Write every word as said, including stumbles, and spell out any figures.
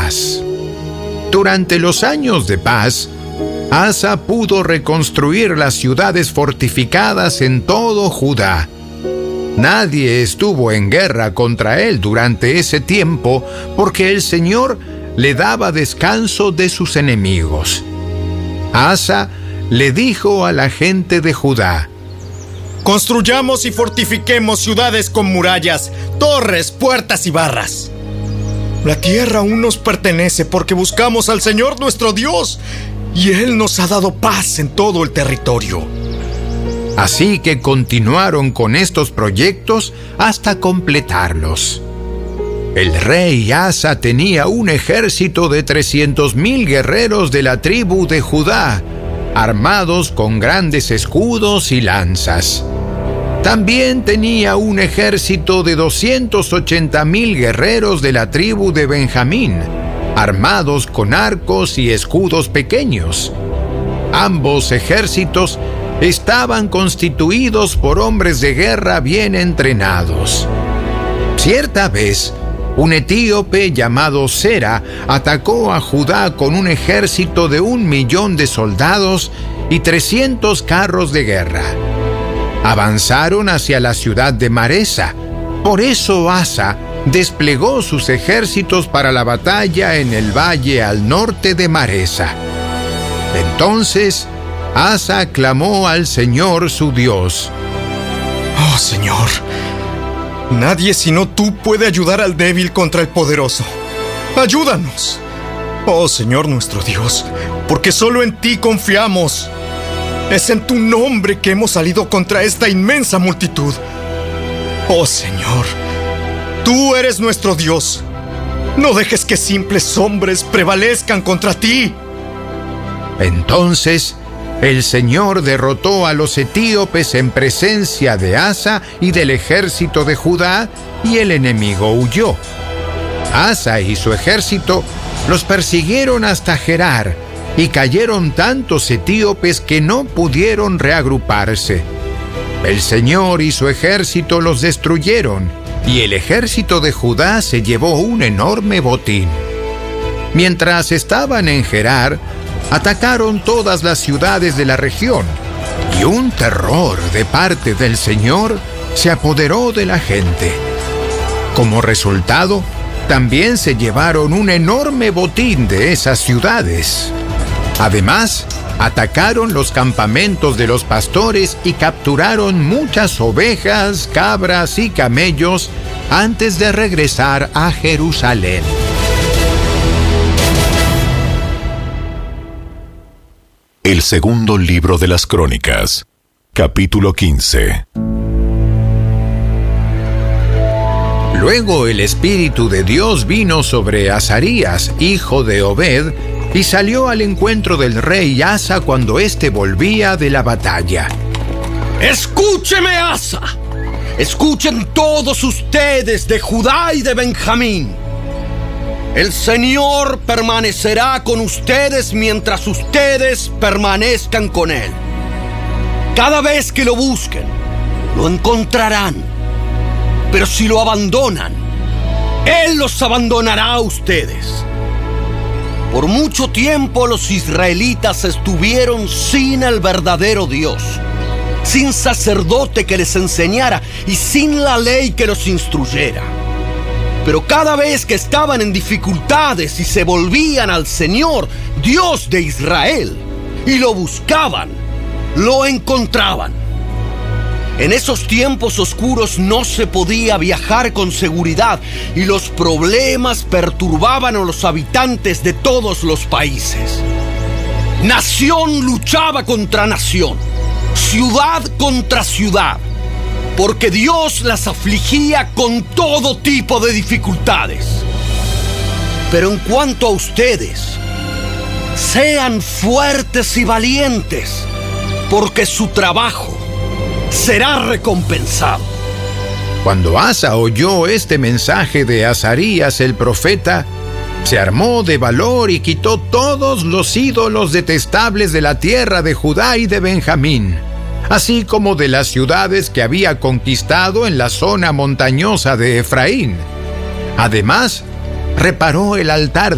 paz. Durante los años de paz, Asa pudo reconstruir las ciudades fortificadas en todo Judá. Nadie estuvo en guerra contra él durante ese tiempo porque el Señor le daba descanso de sus enemigos. Asa le dijo a la gente de Judá: construyamos y fortifiquemos ciudades con murallas, torres, puertas y barras. La tierra aún nos pertenece porque buscamos al Señor nuestro Dios y Él nos ha dado paz en todo el territorio. Así que continuaron con estos proyectos hasta completarlos. El rey Asa tenía un ejército de trescientos mil guerreros de la tribu de Judá, armados con grandes escudos y lanzas. También tenía un ejército de doscientos ochenta mil guerreros de la tribu de Benjamín, armados con arcos y escudos pequeños. Ambos ejércitos estaban constituidos por hombres de guerra bien entrenados. Cierta vez, un etíope llamado Sera atacó a Judá con un ejército de un millón de soldados y trescientos carros de guerra. Avanzaron hacia la ciudad de Maresa. Por eso Asa desplegó sus ejércitos para la batalla en el valle al norte de Maresa. Entonces Asa clamó al Señor su Dios: Oh Señor, nadie sino tú puede ayudar al débil contra el poderoso. ¡Ayúdanos! Oh Señor nuestro Dios, porque solo en ti confiamos. Es en tu nombre que hemos salido contra esta inmensa multitud. Oh Señor, tú eres nuestro Dios. No dejes que simples hombres prevalezcan contra ti. Entonces el Señor derrotó a los etíopes en presencia de Asa y del ejército de Judá, y el enemigo huyó. Asa y su ejército los persiguieron hasta Gerar, y cayeron tantos etíopes que no pudieron reagruparse. El Señor y su ejército los destruyeron, y el ejército de Judá se llevó un enorme botín. Mientras estaban en Gerar, atacaron todas las ciudades de la región, y un terror de parte del Señor se apoderó de la gente. Como resultado, también se llevaron un enorme botín de esas ciudades. Además, atacaron los campamentos de los pastores y capturaron muchas ovejas, cabras y camellos antes de regresar a Jerusalén. El segundo libro de las Crónicas, capítulo quince. Luego el Espíritu de Dios vino sobre Azarías, hijo de Obed, y salió al encuentro del rey Asa cuando éste volvía de la batalla. ¡Escúcheme, Asa! ¡Escuchen todos ustedes de Judá y de Benjamín! El Señor permanecerá con ustedes mientras ustedes permanezcan con Él. Cada vez que lo busquen, lo encontrarán. Pero si lo abandonan, Él los abandonará a ustedes. Por mucho tiempo los israelitas estuvieron sin el verdadero Dios, sin sacerdote que les enseñara y sin la ley que los instruyera. Pero cada vez que estaban en dificultades y se volvían al Señor, Dios de Israel, y lo buscaban, lo encontraban. En esos tiempos oscuros no se podía viajar con seguridad y los problemas perturbaban a los habitantes de todos los países. Nación luchaba contra nación, ciudad contra ciudad, porque Dios las afligía con todo tipo de dificultades. Pero en cuanto a ustedes, sean fuertes y valientes, porque su trabajo será recompensado. Cuando Asa oyó este mensaje de Azarías el profeta, se armó de valor y quitó todos los ídolos detestables de la tierra de Judá y de Benjamín, así como de las ciudades que había conquistado en la zona montañosa de Efraín. Además, reparó el altar